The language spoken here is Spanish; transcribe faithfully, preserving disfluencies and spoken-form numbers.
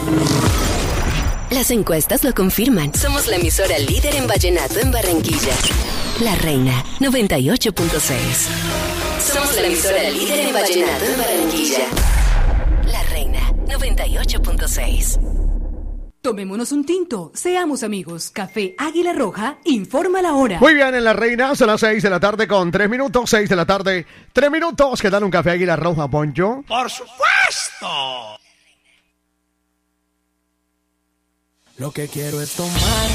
Las encuestas lo confirman. Somos la emisora líder en vallenato en Barranquilla. La Reina, noventa y ocho punto seis. Somos la emisora líder en vallenato en Barranquilla. La Reina, noventa y ocho punto seis. Tomémonos un tinto, seamos amigos. Café Águila Roja informa la hora. Muy bien, en La Reina son las seis de la tarde con tres minutos, seis de la tarde, tres minutos. ¿Qué tal un café Águila Roja, Poncho? ¡Por supuesto! Lo que quiero es tomar